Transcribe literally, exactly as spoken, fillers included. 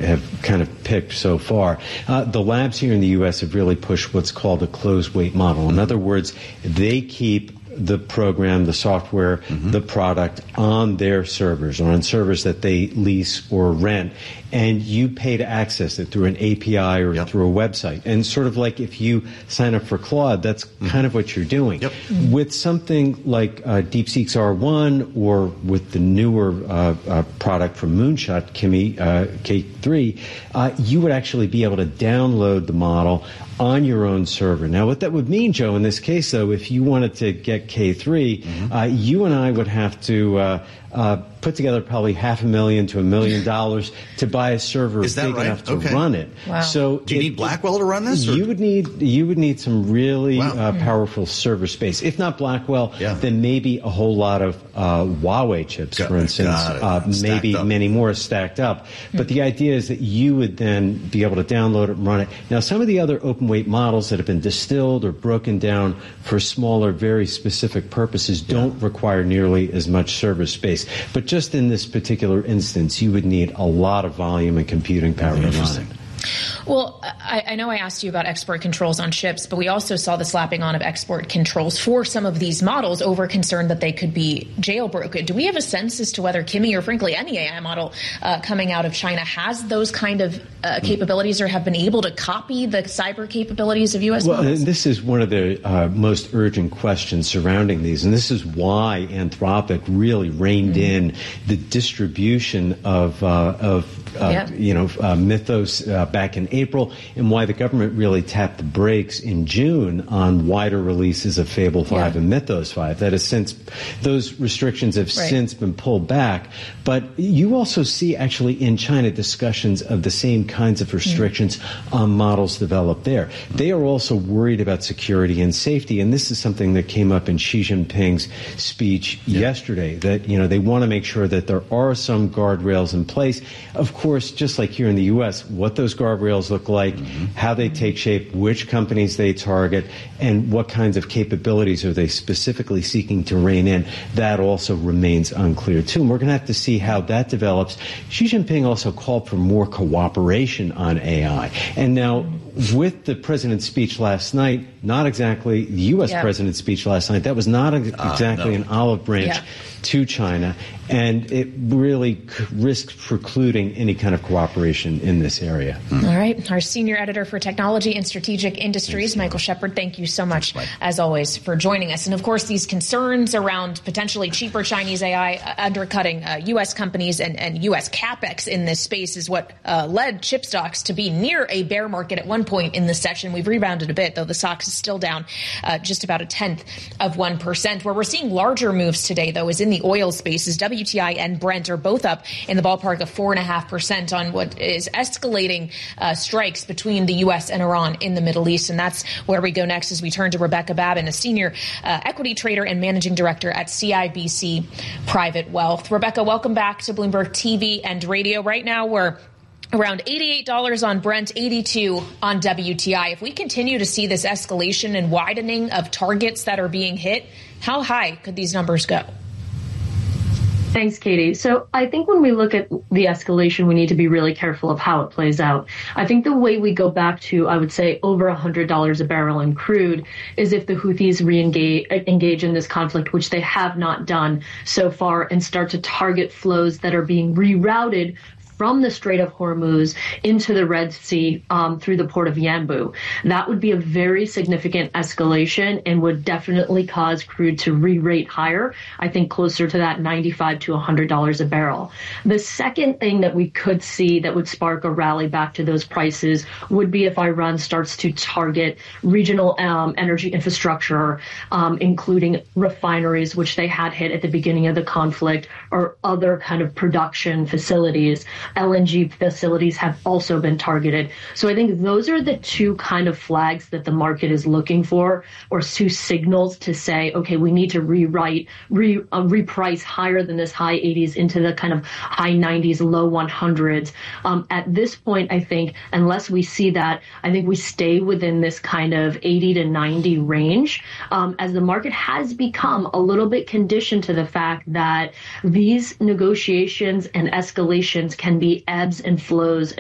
have kind of picked so far. Uh, the labs here in the U S have really pushed what's called a closed weight model. In other words, they keep the program, the software, mm-hmm. the product on their servers or on servers that they lease or rent, and you pay to access it through an A P I or yep. through a website. And sort of like if you sign up for Claude, that's mm-hmm. kind of what you're doing. Yep. With something like uh, DeepSeek's R one or with the newer uh, uh, product from Moonshot, Kimi uh, K three, uh, you would actually be able to download the model on your own server. Now, what that would mean, Joe, in this case, though, if you wanted to get K three, mm-hmm. uh, you and I would have to uh, uh, put together probably half a million to a million dollars to buy a server Is that big right? enough to okay. run it. Wow. So do you it, need Blackwell to run this? Or? You would need you would need some really wow. uh, powerful server space. If not Blackwell, yeah. then maybe a whole lot of uh, Huawei chips, got for it, instance. uh, maybe up. many more stacked up. Mm-hmm. But the idea is that you would then be able to download it and run it. Now, some of the other open weight models that have been distilled or broken down for smaller, very specific purposes yeah. don't require nearly as much server space. But just in this particular instance, you would need a lot of volume and computing power to run it. Well, I, I know I asked you about export controls on chips, but we also saw the slapping on of export controls for some of these models over concern that they could be jailbroken. Do we have a sense as to whether Kimi or, frankly, any A I model uh, coming out of China has those kind of uh, capabilities or have been able to copy the cyber capabilities of U S well, models? Well, this is one of the uh, most urgent questions surrounding these, and this is why Anthropic really reined mm-hmm. in the distribution of, uh, of uh, yeah. you know, uh, Mythos uh, back in April, and why the government really tapped the brakes in June on wider releases of Fable five yeah. and Mythos five. That has since, those restrictions have right. since been pulled back. But you also see actually in China discussions of the same kinds of restrictions mm-hmm. on models developed there. They are also worried about security and safety, and this is something that came up in Xi Jinping's speech yeah. yesterday, that, you know, they want to make sure that there are some guardrails in place. Of course, just like here in the U S, what those guardrails look like, mm-hmm. how they take shape, which companies they target, and what kinds of capabilities are they specifically seeking to rein in, that also remains unclear, too. And we're going to have to see how that develops. Xi Jinping also called for more cooperation on A I. And now, with the president's speech last night, not exactly the U S yep. president's speech last night, that was not exactly uh, no. an olive branch yeah. to China, and it really risks precluding any kind of cooperation in this area. Mm. All right. Our senior editor for technology and strategic industries, Thanks, Michael Shepard, thank you so much, Thanks, as always, for joining us. And, of course, these concerns around potentially cheaper Chinese A I uh, undercutting uh, U S companies and, and U S capex in this space is what uh, led chip stocks to be near a bear market at one point in this session. We've rebounded a bit, though the stock is still down uh, just about a tenth of one percent. Where we're seeing larger moves today, though, is in the oil spaces. W T I and Brent are both up in the ballpark of four point five percent on what is escalating uh, strikes between the U S and Iran in the Middle East. And that's where we go next as we turn to Rebecca Babin, a senior uh, equity trader and managing director at C I B C Private Wealth. Rebecca, welcome back to Bloomberg T V and radio. Right now, we're around eighty-eight dollars on Brent, eighty-two on W T I. If we continue to see this escalation and widening of targets that are being hit, how high could these numbers go? Thanks, Katie. So I think when we look at the escalation, we need to be really careful of how it plays out. I think the way we go back to, I would say, over one hundred dollars a barrel in crude is if the Houthis re-engage engage in this conflict, which they have not done so far, and start to target flows that are being rerouted from the Strait of Hormuz into the Red Sea um, through the port of Yanbu. That would be a very significant escalation and would definitely cause crude to re-rate higher, I think closer to that ninety-five to one hundred dollars a barrel. The second thing that we could see that would spark a rally back to those prices would be if Iran starts to target regional um, energy infrastructure, um, including refineries, which they had hit at the beginning of the conflict, or other kind of production facilities. L N G facilities have also been targeted. So I think those are the two kind of flags that the market is looking for, or two signals to say, okay, we need to rewrite, re, uh, reprice higher than this high eighties into the kind of high nineties, low one hundreds. Um, at this point, I think, unless we see that, I think we stay within this kind of eighty to ninety range, um, as the market has become a little bit conditioned to the fact that these negotiations and escalations can be ebbs and flows